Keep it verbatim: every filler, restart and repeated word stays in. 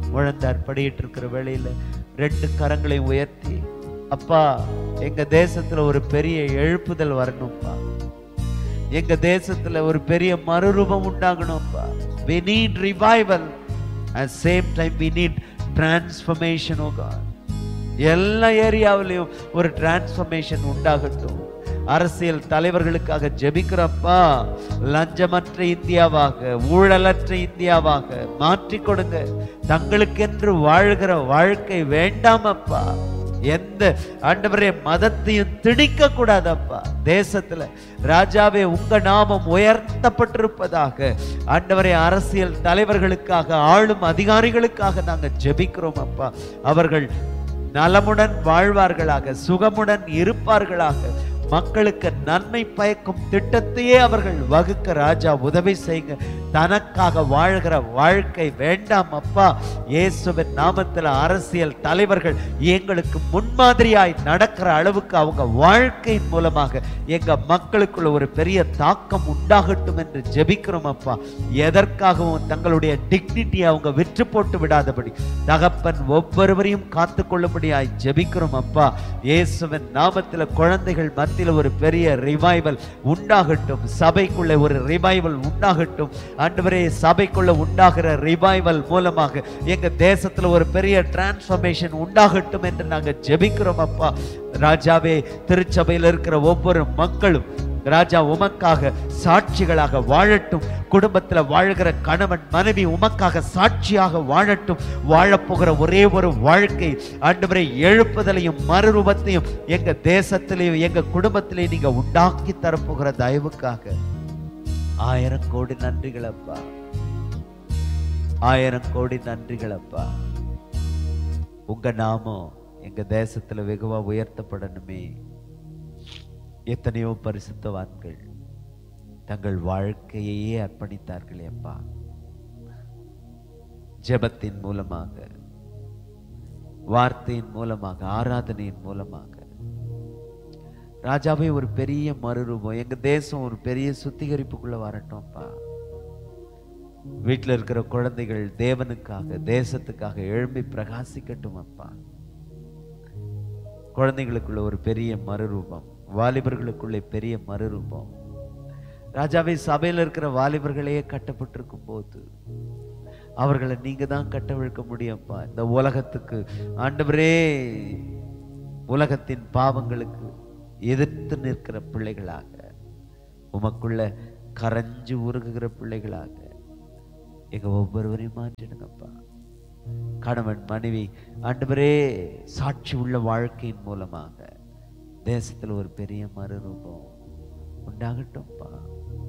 முழந்தார் படியிட்டு இருக்கிற வேளையில ரெண்டு கரங்களையும் உயர்த்தி, அப்பா எங்க தேசத்துல ஒரு பெரிய எழுப்புதல் வரணும்ப்பா, எங்க தேசத்துல ஒரு பெரிய மறுரூபம் உண்டாகணும்ப்பா. we need revival at same time we need transformation. oh God, எல்லா ஏரியாவிலையும் ஒரு டிரான்ஸ்ஃபர்மேஷன் உண்டாகட்டும். அரசியல் தலைவர்களுக்காக ஜெபிக்கிறப்பா, லஞ்சமற்ற இந்தியாவாக, ஊழலற்ற இந்தியாவாக மாற்றி கொடுங்க. தங்களுக்கென்று வாழ்கிற வாழ்க்கை வேண்டாம் அப்பா. எந்த ஆண்டவரே மதத்தையும் திணிக்க கூடாதப்பா. தேசத்துல ராஜாவே உங்க நாமம் உயர்த்தப்பட்டிருப்பதாக. ஆண்டவரே அரசியல் தலைவர்களுக்காக, ஆளும் அதிகாரிகளுக்காக நாங்க ஜெபிக்கிறோம் அப்பா. அவர்கள் நலமுடன் வாழ்வார்களாக, சுகமுடன் இருப்பார்களாக, மக்களுக்கு நன்மை பயக்கும் திட்டத்தையே அவர்கள் வகுக்க ராஜா உதவி செய்யுங்க. தனக்காக வாழ்கிற வாழ்க்கை வேண்டாம் அப்பா. இயேசுவின் நாமத்தில் அரசியல் தலைவர்கள் எங்களுக்கு முன்மாதிரியாய் நடக்கிற அளவுக்கு அவங்க வாழ்க்கையின் மூலமாக எங்க மக்களுக்குள்ள ஒரு பெரிய தாக்கம் உண்டாகட்டும் என்று ஜெபிக்கிறோம் அப்பா. எதற்காகவும் தங்களுடைய டிக்னிட்டியை அவங்க விற்று போட்டு விடாதபடி தகப்பன் ஒவ்வொருவரையும் காத்து கொள்ளும்படியாய் ஜெபிக்கிறோம் அப்பா. இயேசுவின் நாமத்தில் குழந்தைகள் மத்தியில் ஒரு பெரிய ரிவைவல் உண்டாகட்டும். சபைக்குள்ள ஒரு ரிவைவல் உண்டாகட்டும். ஆண்டவரே சபைக்குள்ள உண்டாகிற ரிவைவல் மூலமாக எங்க தேசத்துல ஒரு பெரிய டிரான்ஸ்ஃபர்மேஷன் உண்டாகட்டும் என்று நாங்க ஜெபிக்கிறோம் அப்பா. ராஜாவே திருச்சபையில் இருக்கிற ஒவ்வொரு மக்களும் ராஜா உமக்காக சாட்சிகளாக வாழட்டும். குடும்பத்தில் வாழ்கிற கணவன் மனைவி உமக்காக சாட்சியாக வாழட்டும். வாழப்போகிற ஒரே ஒரு வாழ்க்கை ஆண்டவரே எழுப்புதலையும் மறுரூபத்தையும் எங்க தேசத்திலேயும் எங்க குடும்பத்திலேயும் நீங்க உண்டாக்கி தரப்போகிற தயவுக்காக ஆயிரம் கோடி நன்றிகள் அப்பா. ஆயிரம் கோடி நன்றிகள் அப்பா. உங்க நாமம் எங்க தேசத்துல வெகுவா உயர்த்தப்படணுமே. எத்தனையோ பரிசுத்தவான்கள் தங்கள் வாழ்க்கையையே அர்ப்பணித்தார்களே அப்பா. ஜெபத்தின் மூலமாக, வார்த்தையின் மூலமாக, ஆராதனையின் மூலமாக ராஜாவே ஒரு பெரிய மறுரூபம் எங்க தேசம் ஒரு பெரிய சுத்திகரிப்புக்குள்ள வரட்டும் அப்பா. வீட்டில் இருக்கிற குழந்தைகள் தேவனுக்காக, தேசத்துக்காக எழும்பி பிரகாசிக்கட்டும் அப்பா. குழந்தைகளுக்குள்ள ஒரு பெரிய மறுரூபம், வாலிபர்களுக்குள்ளே பெரிய மறுரூபம். ராஜாவை சபையில் இருக்கிற வாலிபர்களையே கட்டப்பட்டிருக்கும் போது அவர்களை நீங்க தான் கட்டவிழ்க்க முடியும்ப்பா. இந்த உலகத்துக்கு ஆண்டவரே, உலகத்தின் பாவங்களுக்கு எதிர்த்து நிற்கிற பிள்ளைகளாக, உமக்குள்ள கரைஞ்சு உருகுகிற பிள்ளைகளாக எங்க ஒவ்வொருவரையும் மாற்றிடுங்கப்பா. கணவன் மனைவி ஆண்டவரே சாட்சி உள்ள வாழ்க்கையின் மூலமாக தேசத்துல ஒரு பெரிய மறுரூபம் உண்டாகட்டும்ப்பா.